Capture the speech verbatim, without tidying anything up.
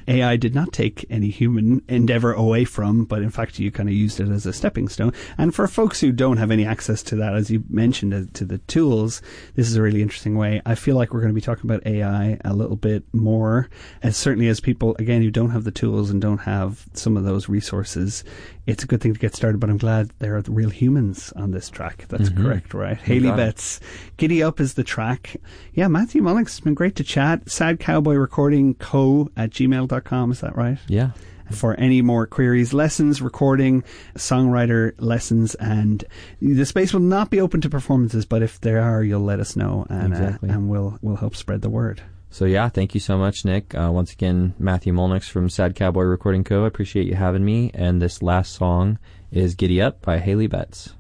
A I did not take any human endeavor away from, but in fact you kind of used it as a stepping stone. And for folks who don't have any access to that, as you mentioned, uh, to the tools, this is a really interesting way. I feel like we're going to be talking about A I a little bit more, and certainly as people, again, who don't have the tools and don't have some of those resources, it's a good thing to get started, but I'm glad there are the real humans on this track. That's mm-hmm. correct, right? Haley Betts, Giddy Up is the track. Yeah, Matthew Mullings, it's been great to chat. Sad Cowboy Recording Co at gmail dot com, is that right? Yeah. For any more queries, lessons, recording, songwriter lessons, and the space will not be open to performances, but if there are, you'll let us know, and exactly. uh, and we'll we'll help spread the word. So yeah, thank you so much, Nick. Uh, once again, Matthew Molnix from Sad Cowboy Recording Co. I appreciate you having me, and this last song is Giddy Up by Haley Betts.